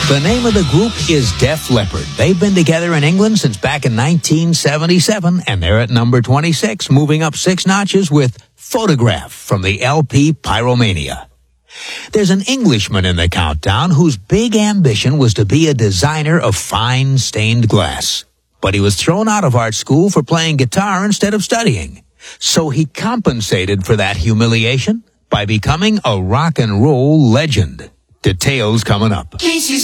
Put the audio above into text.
The name of the group is Def Leppard. They've been together in England since back in 1977, and they're at number 26, moving up 6 notches with Photograph from the LP Pyromania. There's an Englishman in the countdown whose big ambition was to be a designer of fine stained glass. But he was thrown out of art school for playing guitar instead of studying. So he compensated for that humiliation by becoming a rock and roll legend. Details coming up.